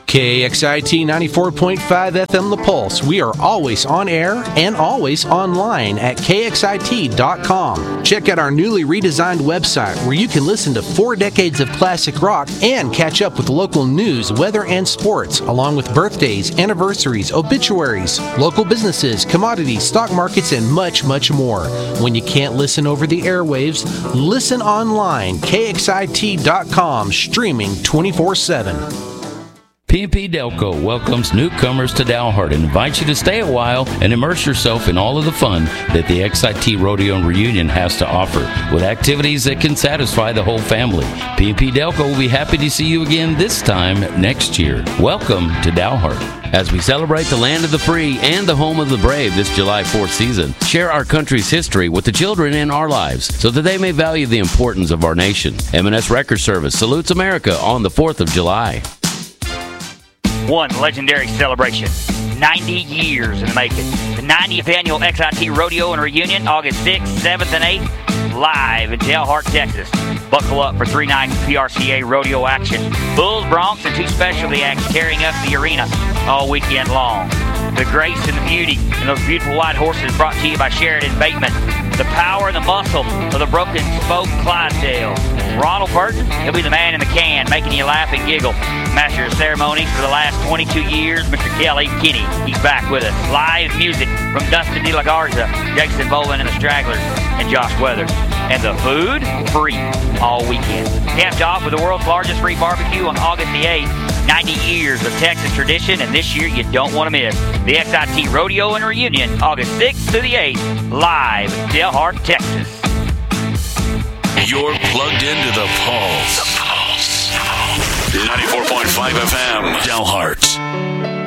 KXIT 94.5 FM The Pulse. We are always on air and always online at KXIT.com. Check out our newly redesigned website where you can listen to 4 decades of classic rock and catch up with local news, weather, and sports, along with birthdays, anniversaries, obituaries, local businesses, commodities, stock markets, and much, much more. When you can't listen over the airwaves, listen online. KXIT.com, streaming 24/7. P&P Delco welcomes newcomers to Dalhart and invites you to stay a while and immerse yourself in all of the fun that the XIT Rodeo and Reunion has to offer, with activities that can satisfy the whole family. P&P Delco will be happy to see you again this time next year. Welcome to Dalhart. As we celebrate the land of the free and the home of the brave this July 4th season, share our country's history with the children in our lives so that they may value the importance of our nation. M&S Record Service salutes America on the 4th of July. One legendary celebration, 90 years in the making. The 90th annual XIT Rodeo and Reunion, August 6th, 7th, and 8th, live in Dalhart, Texas. Buckle up for 3 nights of PRCA rodeo action. Bulls, Broncs, and 2 specialty acts tearing up the arena all weekend long. The grace and the beauty and those beautiful white horses brought to you by Sheridan Bateman. The power and the muscle of the Broken Spoke Clydesdale. Ronald Burton, he'll be the man in the can, making you laugh and giggle. Master of ceremonies for the last 22 years, Mr. Kelly Kinney. He's back with us. Live music from Dustin De La Garza, Jason Boland and the Stragglers, and Josh Weathers. And the food, free all weekend. Capped off with the world's largest free barbecue on August the 8th. 90 years of Texas tradition, and this year you don't want to miss the XIT Rodeo and Reunion, August 6th to the 8th, live in Dalhart, Texas. You're plugged into the Pulse. 94.5 FM, Dalhart.